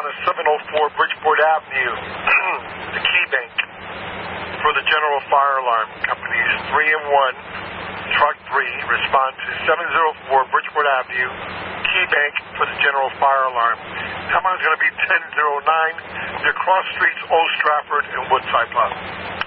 on a 704 Bridgeport Avenue, the Key Bank, for the General Fire Alarm. Companies 3 and 1, Truck 3, respond to 704 Bridgeport Avenue, Key Bank, for the General Fire Alarm. Come on, it's going to be 1009 near cross streets, Old Stratford and Woodside Plaza.